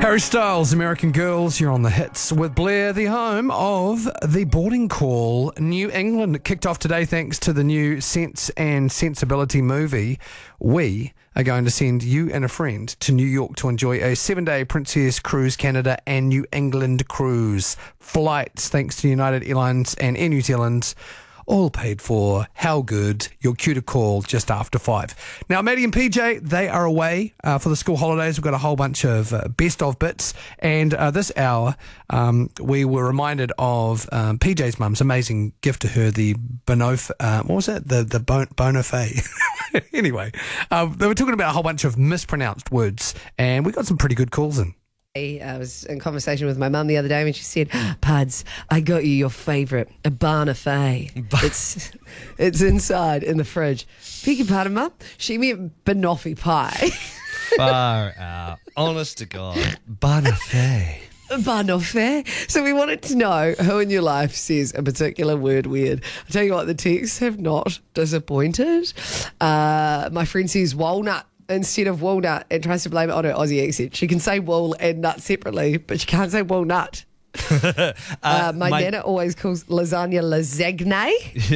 Harry Styles, American Girls, you're on the hits with Blair, the home of the boarding call. New England kicked off today thanks to the new Sense and Sensibility movie. We are going to send you and a friend to New York to enjoy a 7-day Princess Cruise Canada and New England cruise. Flights, thanks to United Airlines and Air New Zealand, all paid for. How good. You're cue to call just after 5. Now, Maddie and PJ, they are away for the school holidays. We've got a whole bunch of best of bits. And this hour, we were reminded of PJ's mum's amazing gift to her, the what was it? The Bonafé. Anyway, they were talking about a whole bunch of mispronounced words, and we got some pretty good calls in. I was in conversation with my mum the other day when she said, "Puds, I got you your favourite, a Barnafé. It's inside in the fridge." Beg your pardon, Mum? She meant banoffee pie. Far out. Honest to God. Barnafé. Barnafé. So we wanted to know who in your life says a particular word weird. I'll tell you what, the texts have not disappointed. My friend says walnut instead of walnut and tries to blame it on her Aussie accent. She can say wool and nut separately, but she can't say walnut. My nana always calls lasagna lasagne.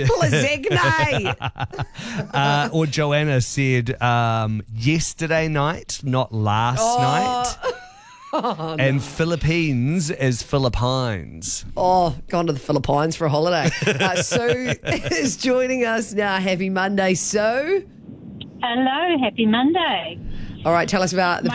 Lasagne. Or Joanna said yesterday night, not last night. Oh, no. And Philippines is Philippines. Oh, gone to the Philippines for a holiday. Sue is joining us now. Happy Monday, Sue. Hello, happy Monday. All right, tell us about the